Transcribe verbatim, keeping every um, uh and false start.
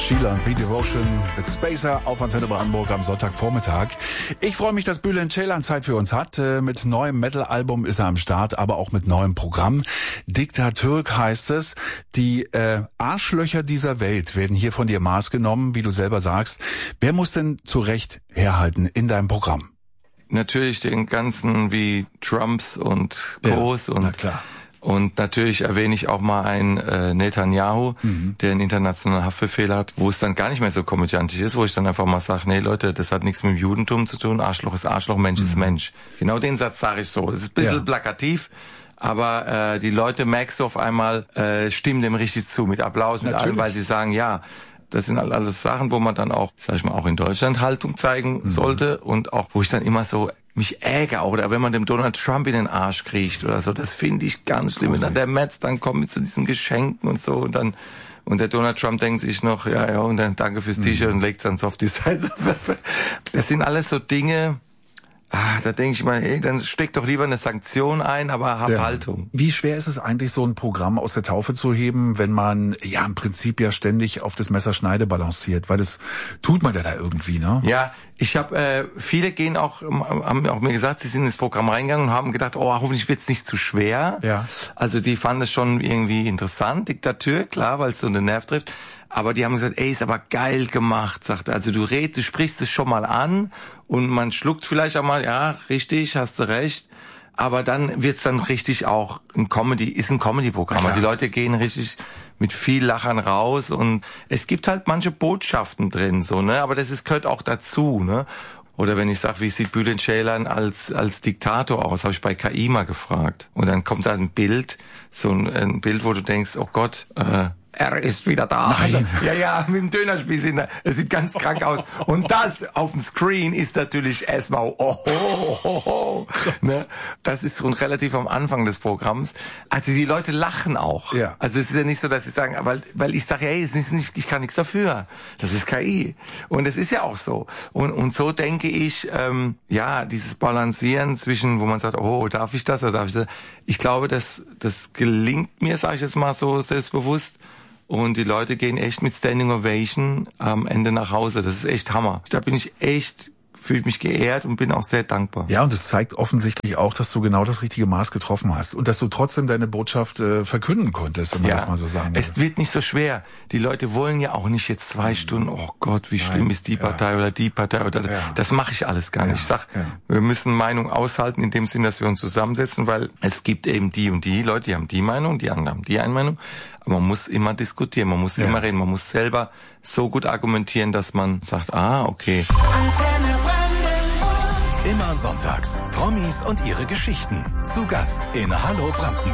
Sheila und Pete Devotion mit Spacer auf Antenne Brandenburg am Sonntagvormittag. Ich freue mich, dass Bülent Ceylan Zeit für uns hat. Mit neuem Metal-Album ist er am Start, aber auch mit neuem Programm. Diktatürk heißt es. Die äh, Arschlöcher dieser Welt werden hier von dir maßgenommen, wie du selber sagst. Wer muss denn zu Recht herhalten in deinem Programm? Natürlich den ganzen wie Trumps und Kos ja, und na klar. Und natürlich erwähne ich auch mal einen äh, Netanyahu, mhm. der einen internationalen Haftbefehl hat, wo es dann gar nicht mehr so komödiantisch ist, wo ich dann einfach mal sage, nee Leute, das hat nichts mit dem Judentum zu tun, Arschloch ist Arschloch, Mensch mhm. ist Mensch. Genau den Satz sage ich so. Es ist ein bisschen ja. plakativ, aber äh, die Leute, merkst du auf einmal, äh, stimmen dem richtig zu, mit Applaus, mit allem, weil sie sagen, ja, das sind alles Sachen, wo man dann auch, sag ich mal, auch in Deutschland Haltung zeigen mhm. sollte und auch, wo ich dann immer so mich ärgere, oder wenn man dem Donald Trump in den Arsch kriecht oder so, das finde ich ganz schlimm. Wenn dann der Metz dann kommt mit zu diesen Geschenken und so und dann und der Donald Trump denkt sich noch, ja, ja, und dann danke fürs T-Shirt mhm. und legt dann so auf die Seite. Das sind alles so Dinge, ah, da denke ich mal, hey, dann steck doch lieber eine Sanktion ein, aber hab ja. Haltung. Wie schwer ist es eigentlich, so ein Programm aus der Taufe zu heben, wenn man ja im Prinzip ja ständig auf das Messerschneide balanciert? Weil das tut man ja da irgendwie, ne? Ja, ich habe äh, viele gehen auch, haben auch mir gesagt, sie sind ins Programm reingegangen und haben gedacht, oh, hoffentlich wird's nicht zu schwer. Ja. Also die fanden es schon irgendwie interessant, Diktatür, klar, weil es so den Nerv trifft. Aber die haben gesagt, ey, ist aber geil gemacht, sagt er. Also du redest, du sprichst es schon mal an und man schluckt vielleicht auch mal, ja, richtig, hast du recht. Aber dann wird's dann richtig auch ein Comedy, ist ein Comedy-Programm. Die Leute gehen richtig mit viel Lachern raus und es gibt halt manche Botschaften drin, so, ne, aber das ist, gehört auch dazu, ne. Oder wenn ich sage, wie sieht Bülent Ceylan als als Diktator aus, habe ich bei K I mal gefragt. Und dann kommt da ein Bild, so ein, ein Bild, wo du denkst, oh Gott, äh, er ist wieder da. Nein. Ja, ja, mit dem Dönerspieß in der, es sieht ganz krank aus. Und das auf dem Screen ist natürlich erstmal, oh, oh, oh, oh. Ne? Das ist schon relativ am Anfang des Programms. Also die Leute lachen auch. Ja. Also es ist ja nicht so, dass sie sagen, weil, weil ich sage, hey, es ist nicht, ich kann nichts dafür. Das ist K I. Und es ist ja auch so. Und, und so denke ich, ähm, ja, dieses Balancieren zwischen, wo man sagt, oh, darf ich das oder darf ich das? Ich glaube, das, das gelingt mir, sage ich jetzt mal so selbstbewusst. Und die Leute gehen echt mit Standing Ovation am Ende nach Hause. Das ist echt Hammer. Da bin ich echt, fühle mich geehrt und bin auch sehr dankbar. Ja, und es zeigt offensichtlich auch, dass du genau das richtige Maß getroffen hast und dass du trotzdem deine Botschaft äh, verkünden konntest, wenn man ja, das mal so sagen will. Es wird nicht so schwer. Die Leute wollen ja auch nicht jetzt zwei Stunden, oh Gott, wie schlimm Nein. ist die Partei ja. oder die Partei oder ja. das mache ich alles gar nicht. Ja. Ich sag, ja. wir müssen Meinung aushalten in dem Sinn, dass wir uns zusammensetzen, weil es gibt eben die und die Leute, die haben die Meinung, die anderen haben die eine Meinung. Aber man muss immer diskutieren, man muss ja. immer reden, man muss selber so gut argumentieren, dass man sagt, ah, okay. Immer sonntags Promis und ihre Geschichten. Zu Gast in Hallo Brandenburg.